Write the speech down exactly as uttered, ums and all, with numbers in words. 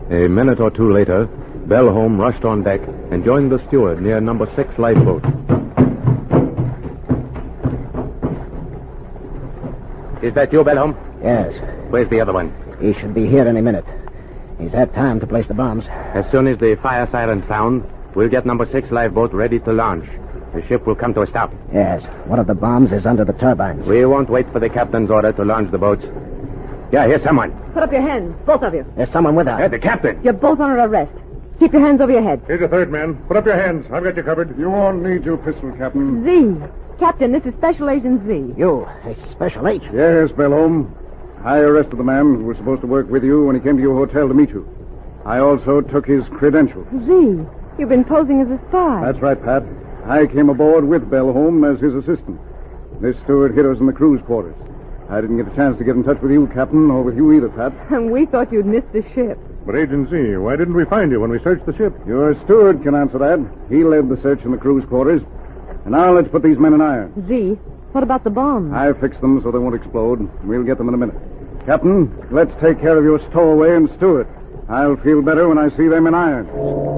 A minute or two later, Bellholm rushed on deck and joined the steward near number six lifeboat. Is that you, Bellholm? Yes. Where's the other one? He should be here any minute. He's had time to place the bombs. As soon as the fire siren sound, we'll get number six lifeboat ready to launch. The ship will come to a stop. Yes. One of the bombs is under the turbines. We won't wait for the captain's order to launch the boats. Yeah, here's someone. Put up your hands, both of you. There's someone with her. Hey, the captain. You're both under arrest. Keep your hands over your heads. Here's a third man. Put up your hands. I've got you covered. You won't need your pistol, Captain. Z. Captain, this is Special Agent Z. You, a special agent? Yes, Bellholm. I arrested the man who was supposed to work with you when he came to your hotel to meet you. I also took his credentials. Z, you've been posing as a spy. That's right, Pat. I came aboard with Bellholm as his assistant. This steward hid us in the crew's quarters. I didn't get a chance to get in touch with you, Captain, or with you either, Pat. And we thought you'd missed the ship. But Agent Z, why didn't we find you when we searched the ship? Your steward can answer that. He led the search in the crew's quarters. And now let's put these men in irons. Z, what about the bombs? I fixed them so they won't explode. We'll get them in a minute. Captain, let's take care of your stowaway and steward. I'll feel better when I see them in irons.